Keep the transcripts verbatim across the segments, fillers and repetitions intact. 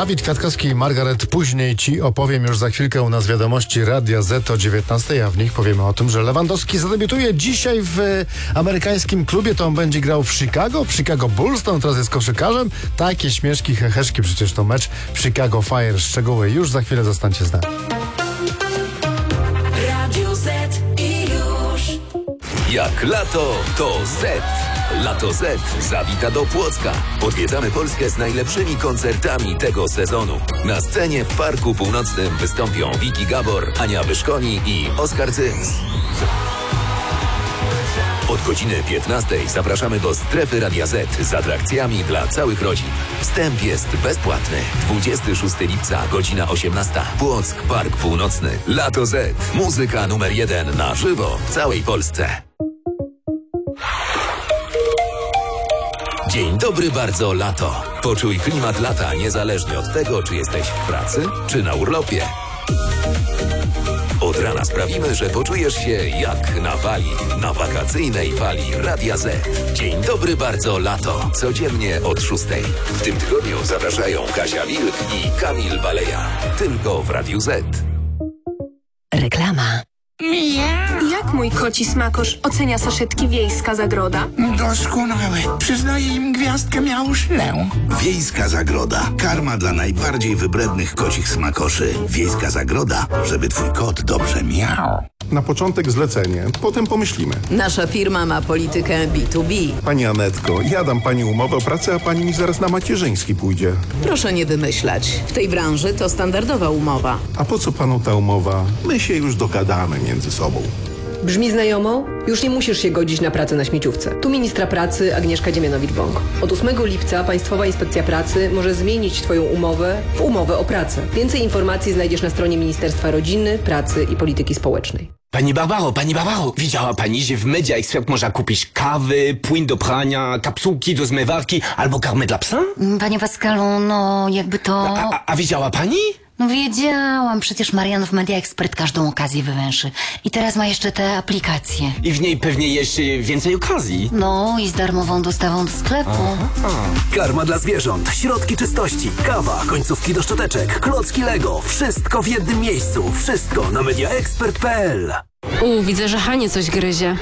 Dawid Kwiatkowski i Margaret później ci opowiem już za chwilkę u nas wiadomości Radia Z o dziewiętnastej, a w nich powiemy o tym, że Lewandowski zadebiutuje dzisiaj w amerykańskim klubie. To on będzie grał w Chicago, w Chicago Bulls, to on teraz jest koszykarzem. Takie śmieszki, heheszki, przecież to mecz w Chicago Fire. Szczegóły już za chwilę, zostańcie z nami. Radio Z i już. Jak lato, to Z. Lato Z zawita do Płocka. Odwiedzamy Polskę z najlepszymi koncertami tego sezonu. Na scenie w Parku Północnym wystąpią Wiki Gabor, Ania Wyszkoni i Oskar Cyns. Od godziny piętnastej zapraszamy do strefy Radia Z z atrakcjami dla całych rodzin. Wstęp jest bezpłatny. dwudziestego szóstego lipca, godzina osiemnasta. Płock, Park Północny. Lato Z. Muzyka numer jeden na żywo w całej Polsce. Dzień dobry bardzo, lato. Poczuj klimat lata niezależnie od tego, czy jesteś w pracy, czy na urlopie. Od rana sprawimy, że poczujesz się jak na fali, na wakacyjnej fali Radia Z. Dzień dobry bardzo, lato. Codziennie od szóstej. W tym tygodniu zapraszają Kasia Wilk i Kamil Baleja. Tylko w Radiu Z. Reklama. Jak mój koci smakosz ocenia saszetki Wiejska Zagroda? Doskonałe. Przyznaję im gwiazdkę miałuszlę. Wiejska Zagroda. Karma dla najbardziej wybrednych kocich smakoszy. Wiejska Zagroda, żeby twój kot dobrze miał. Na początek zlecenie, potem pomyślimy. Nasza firma ma politykę B dwa B. Pani Anetko, ja dam pani umowę o pracę, a pani mi zaraz na macierzyński pójdzie. Proszę nie wymyślać. W tej branży to standardowa umowa. A po co panu ta umowa? My się już dogadamy między sobą. Brzmi znajomo? Już nie musisz się godzić na pracę na śmieciówce. Tu ministra pracy Agnieszka Dziemianowicz-Bąk. Od ósmego lipca Państwowa Inspekcja Pracy może zmienić Twoją umowę w umowę o pracę. Więcej informacji znajdziesz na stronie Ministerstwa Rodziny, Pracy i Polityki Społecznej. Pani Barbaro, pani Barbaro, widziała pani, że w Media Expert można kupić kawy, płyn do prania, kapsułki do zmywarki albo karmę dla psa? Panie Pascalu, no jakby to... A, a, a widziała pani? No wiedziałam, przecież Marian w Media Expert każdą okazję wywęszy. I teraz ma jeszcze te aplikacje. I w niej pewnie jeszcze więcej okazji. No i z darmową dostawą do sklepu. Aha. Karma dla zwierząt, środki czystości, kawa, końcówki do szczoteczek, klocki Lego. Wszystko w jednym miejscu. Wszystko na media expert kropka p l. U, widzę, że Hanie coś gryzie.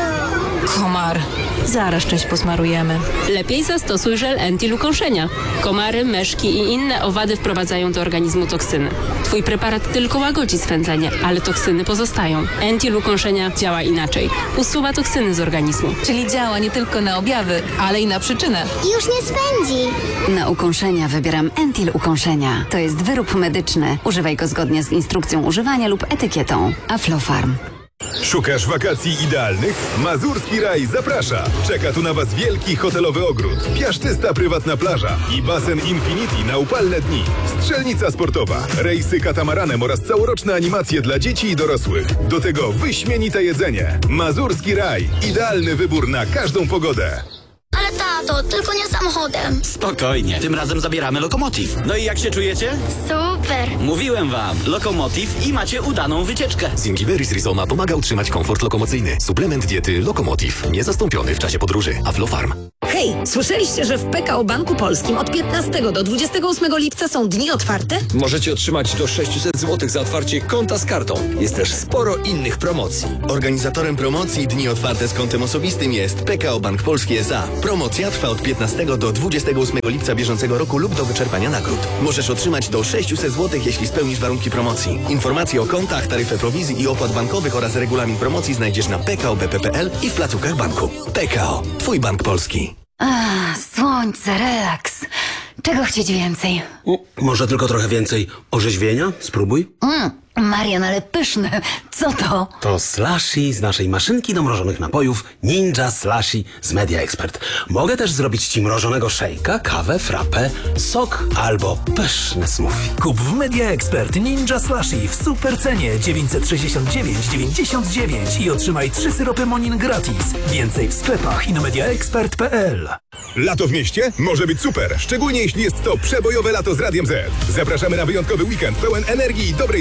Komar. Zaraz część posmarujemy. Lepiej zastosuj żel Entil ukąszenia. Komary, myszki i inne owady wprowadzają do organizmu toksyny. Twój preparat tylko łagodzi swędzenie, ale toksyny pozostają. Entil ukąszenia działa inaczej. Usuwa toksyny z organizmu. Czyli działa nie tylko na objawy, ale i na przyczynę. Już nie spędzi. Na ukąszenia wybieram Entil ukąszenia. To jest wyrób medyczny. Używaj go zgodnie z instrukcją używania lub etykietą. Aflofarm. Szukasz wakacji idealnych? Mazurski Raj zaprasza. Czeka tu na Was wielki hotelowy ogród, piaszczysta prywatna plaża i basen Infinity na upalne dni. Strzelnica sportowa, rejsy katamaranem oraz całoroczne animacje dla dzieci i dorosłych. Do tego wyśmienite jedzenie. Mazurski Raj. Idealny wybór na każdą pogodę. Ale tato, tylko nie samochodem. Spokojnie, tym razem zabieramy Lokomotiv. No i jak się czujecie? Super. Mówiłem wam, Lokomotiv i macie udaną wycieczkę. Zingiberis Rizoma pomaga utrzymać komfort lokomocyjny. Suplement diety Lokomotiv. Niezastąpiony w czasie podróży. Aflofarm. Hej, słyszeliście, że w P K O Banku Polskim od piętnastego do dwudziestego ósmego lipca są dni otwarte? Możecie otrzymać do sześćset złotych za otwarcie konta z kartą. Jest też sporo innych promocji. Organizatorem promocji Dni Otwarte z kontem osobistym jest P K O Bank Polski S A. Promocja trwa od piętnastego do dwudziestego ósmego lipca bieżącego roku lub do wyczerpania nagród. Możesz otrzymać do sześćset złotych, jeśli spełnisz warunki promocji. Informacje o kontach, taryfę prowizji i opłat bankowych oraz regulamin promocji znajdziesz na p k o b p kropka p l i w placówkach banku. P K O. Twój bank polski. Ach, słońce, relaks. Czego chcieć więcej? U, może tylko trochę więcej orzeźwienia? Spróbuj. Mm, Marian, ale pyszne. Co to? To slushy z naszej maszynki do mrożonych napojów Ninja Slushy z Media Expert. Mogę też zrobić Ci mrożonego szejka, kawę, frappę, sok albo pyszne smoothie. Kup w Media Expert Ninja Slushy w super cenie dziewięćset sześćdziesiąt dziewięć dziewięćdziesiąt dziewięć i otrzymaj trzy syropy Monin gratis. Więcej w sklepach i na media expert kropka p l. Lato w mieście może być super, szczególnie jeśli jest to przebojowe lato z Radiem Z. Zapraszamy na wyjątkowy weekend pełen energii i dobrej zabawy.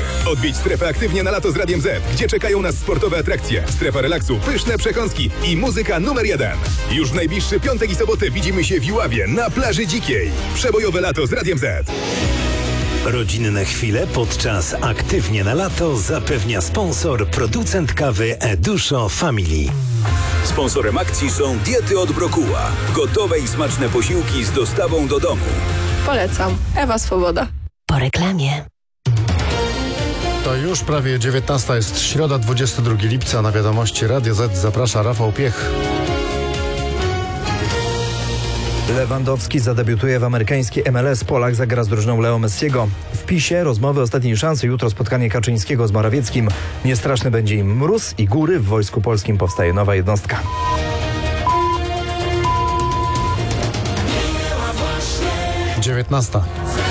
Odwiedź strefę aktywnie na lato z Radiem Z, gdzie czekają nas sportowe atrakcje, strefa relaksu, pyszne przekąski i muzyka numer jeden. Już w najbliższy piątek i sobotę widzimy się w Iławie na plaży Dzikiej. Przebojowe lato z Radiem Z. Rodzinne chwile podczas Aktywnie na lato zapewnia sponsor, producent kawy Eduszo Family. Sponsorem akcji są diety od Brokuła. Gotowe i smaczne posiłki z dostawą do domu. Polecam. Ewa Swoboda. Po reklamie. To już prawie dziewiętnasta jest środa, dwudziestego drugiego lipca. Na wiadomości Radio Z zaprasza Rafał Piech. Lewandowski zadebiutuje w amerykańskiej M L S. Polak zagra z drużyną Leo Messiego. W PiSie rozmowy ostatniej szansy. Jutro spotkanie Kaczyńskiego z Morawieckim. Niestraszny będzie im mróz i góry. W Wojsku Polskim powstaje nowa jednostka. dziewiętnasta.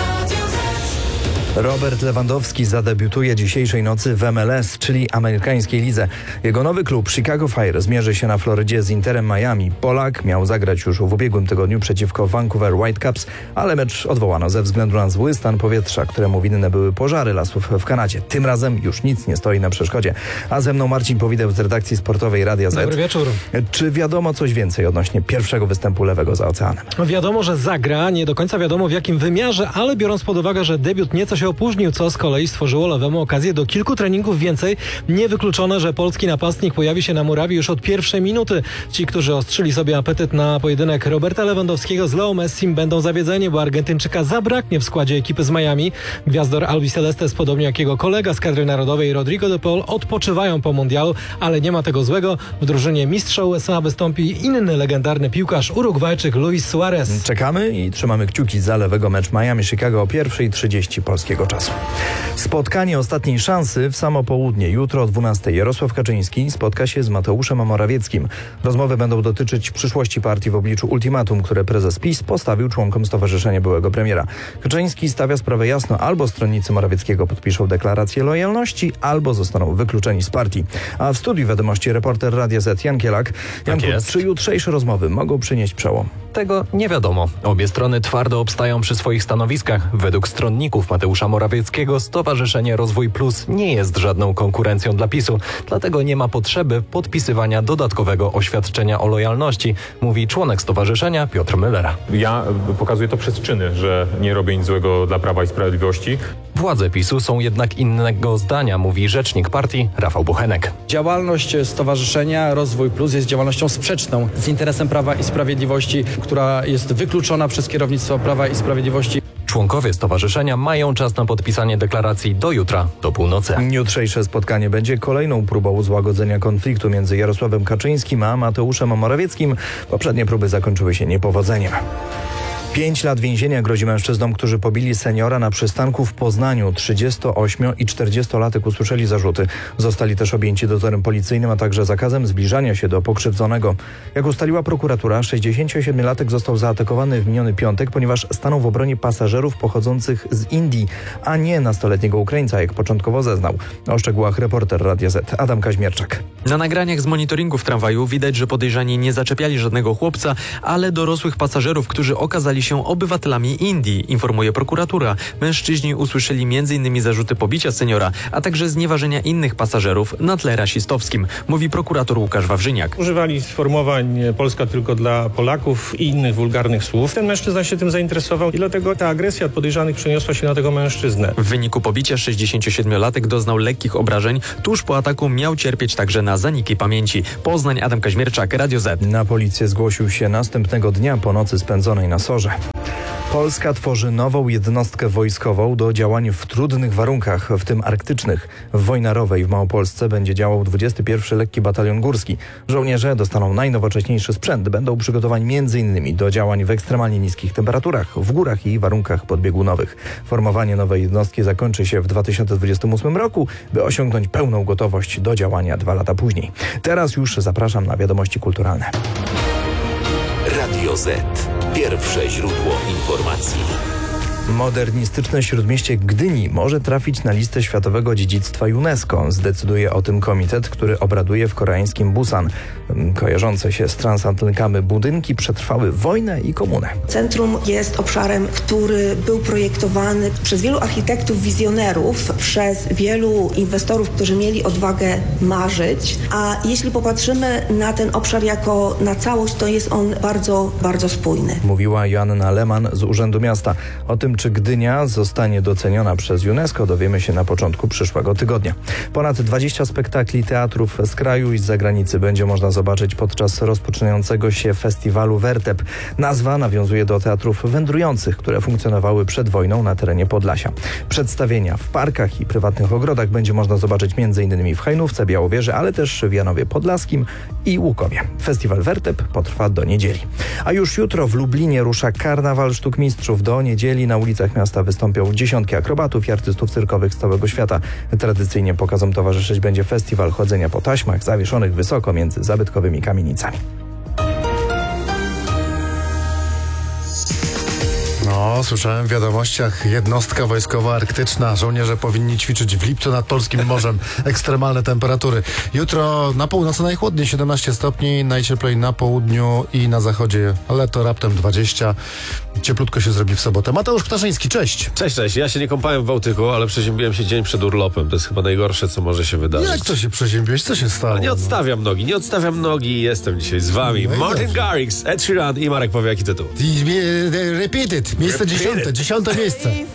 Robert Lewandowski zadebiutuje dzisiejszej nocy w M L S, czyli amerykańskiej lidze. Jego nowy klub Chicago Fire zmierzy się na Florydzie z Interem Miami. Polak miał zagrać już w ubiegłym tygodniu przeciwko Vancouver Whitecaps, ale mecz odwołano ze względu na zły stan powietrza, któremu winne były pożary lasów w Kanadzie. Tym razem już nic nie stoi na przeszkodzie. A ze mną Marcin Powideł z redakcji sportowej Radia Z. Dobry wieczór. Czy wiadomo coś więcej odnośnie pierwszego występu lewego za oceanem? Wiadomo, że zagra, nie do końca wiadomo w jakim wymiarze, ale biorąc pod uwagę, że debiut nieco się opóźnił, co z kolei stworzyło lewemu okazję do kilku treningów więcej. Niewykluczone, że polski napastnik pojawi się na murawie już od pierwszej minuty. Ci, którzy ostrzyli sobie apetyt na pojedynek Roberta Lewandowskiego z Leo Messim, będą zawiedzeni, bo Argentyńczyka zabraknie w składzie ekipy z Miami. Gwiazdor Albicelestes, podobnie jak jego kolega z kadry narodowej Rodrigo de Paul, odpoczywają po mundialu, ale nie ma tego złego. W drużynie mistrza U S A wystąpi inny legendarny piłkarz, Urugwajczyk Luis Suarez. Czekamy i trzymamy kciuki za lewego mecz Miami-Chicago o pierwszej trzydzieści polskiego czasu. Spotkanie ostatniej szansy w samo południe. Jutro o dwunastej Jarosław Kaczyński spotka się z Mateuszem Morawieckim. Rozmowy będą dotyczyć przyszłości partii w obliczu ultimatum, które prezes PiS postawił członkom Stowarzyszenia byłego premiera. Kaczyński stawia sprawę jasno: albo stronnicy Morawieckiego podpiszą deklarację lojalności, albo zostaną wykluczeni z partii. A w studiu wiadomości reporter Radia Z Jan Kielak. Janku, czy jutrzejsze rozmowy mogą przynieść przełom? Tego nie wiadomo. Obie strony twardo obstają przy swoich stanowiskach. Według stronników Mateusza Morawieckiego Stowarzyszenie Rozwój Plus nie jest żadną konkurencją dla PiSu, dlatego nie ma potrzeby podpisywania dodatkowego oświadczenia o lojalności, mówi członek stowarzyszenia Piotr Müller. Ja pokazuję to przez czyny, że nie robię nic złego dla Prawa i Sprawiedliwości. Władze PiSu są jednak innego zdania, mówi rzecznik partii Rafał Bochenek. Działalność Stowarzyszenia Rozwój Plus jest działalnością sprzeczną z interesem Prawa i Sprawiedliwości, która jest wykluczona przez kierownictwo Prawa i Sprawiedliwości. Członkowie stowarzyszenia mają czas na podpisanie deklaracji do jutra, do północy. Jutrzejsze spotkanie będzie kolejną próbą złagodzenia konfliktu między Jarosławem Kaczyńskim a Mateuszem Morawieckim. Poprzednie próby zakończyły się niepowodzeniem. Pięć lat więzienia grozi mężczyznom, którzy pobili seniora na przystanku w Poznaniu. trzydziestoośmiu i czterdziestolatek usłyszeli zarzuty. Zostali też objęci dozorem policyjnym, a także zakazem zbliżania się do pokrzywdzonego. Jak ustaliła prokuratura, sześćdziesięciosiedmiolatek został zaatakowany w miniony piątek, ponieważ stanął w obronie pasażerów pochodzących z Indii, a nie nastoletniego Ukraińca, jak początkowo zeznał. O szczegółach reporter Radia Z Adam Kaźmierczak. Na nagraniach z monitoringu w tramwaju widać, że podejrzani nie zaczepiali żadnego chłopca, ale dorosłych pasażerów, którzy okazali się obywatelami Indii, informuje prokuratura. Mężczyźni usłyszeli między innymi zarzuty pobicia seniora, a także znieważenia innych pasażerów na tle rasistowskim, mówi prokurator Łukasz Wawrzyniak. Używali sformułowań Polska tylko dla Polaków i innych wulgarnych słów. Ten mężczyzna się tym zainteresował i dlatego ta agresja od podejrzanych przeniosła się na tego mężczyznę. W wyniku pobicia sześćdziesięciosiedmiolatek doznał lekkich obrażeń. Tuż po ataku miał cierpieć także na zaniki pamięci. Poznań, Adam Kaźmierczak, Radio Z. Na policję zgłosił się następnego dnia po nocy spędzonej na Sorze. Polska tworzy nową jednostkę wojskową do działań w trudnych warunkach, w tym arktycznych. W Wojnarowej w Małopolsce będzie działał dwudziesty pierwszy Lekki Batalion Górski. Żołnierze dostaną najnowocześniejszy sprzęt. Będą przygotowani między innymi do działań w ekstremalnie niskich temperaturach, w górach i warunkach podbiegunowych. Formowanie nowej jednostki zakończy się w dwa tysiące dwudziestym ósmym roku, by osiągnąć pełną gotowość do działania dwa lata później. Teraz już zapraszam na wiadomości kulturalne. Radio Z. Pierwsze źródło informacji. Modernistyczne śródmieście Gdyni może trafić na listę Światowego Dziedzictwa UNESCO. Zdecyduje o tym komitet, który obraduje w koreańskim Busan. Kojarzące się z transatlantykami budynki przetrwały wojnę i komunę. Centrum jest obszarem, który był projektowany przez wielu architektów, wizjonerów, przez wielu inwestorów, którzy mieli odwagę marzyć. A jeśli popatrzymy na ten obszar jako na całość, to jest on bardzo, bardzo spójny. Mówiła Joanna Lehmann z Urzędu Miasta. O tym, czy Gdynia zostanie doceniona przez UNESCO, dowiemy się na początku przyszłego tygodnia. Ponad dwadzieścia spektakli teatrów z kraju i z zagranicy będzie można zobaczyć podczas rozpoczynającego się festiwalu Wertep. Nazwa nawiązuje do teatrów wędrujących, które funkcjonowały przed wojną na terenie Podlasia. Przedstawienia w parkach i prywatnych ogrodach będzie można zobaczyć m.in. w Hajnówce, Białowieży, ale też w Janowie Podlaskim i Łukowie. Festiwal Wertep potrwa do niedzieli. A już jutro w Lublinie rusza karnawal sztuk mistrzów. Do niedzieli na ulicach miasta wystąpią dziesiątki akrobatów i artystów cyrkowych z całego świata. Tradycyjnie pokazom towarzyszyć będzie festiwal chodzenia po taśmach zawieszonych wysoko między zabytkowymi kamienicami. No, słyszałem w wiadomościach, jednostka wojskowa arktyczna. Żołnierze powinni ćwiczyć w lipcu nad polskim morzem. Ekstremalne temperatury. Jutro na północy najchłodniej siedemnaście stopni, najcieplej na południu i na zachodzie, ale to raptem dwadzieścia. Cieplutko się zrobi w sobotę. Mateusz Ptaszyński, cześć. Cześć, cześć. Ja się nie kąpałem w Bałtyku, ale przeziębiłem się dzień przed urlopem. To jest chyba najgorsze, co może się wydarzyć. Jak to się przeziębiłeś? Co się stało? Nie odstawiam nogi, nie odstawiam nogi i jestem dzisiaj z wami. No Martin dobrze. Garrix, Ed Sheeran i Marek powie jaki tytuł. Repeat it. Miejsce dziesiąte. Dziesiąte miejsce.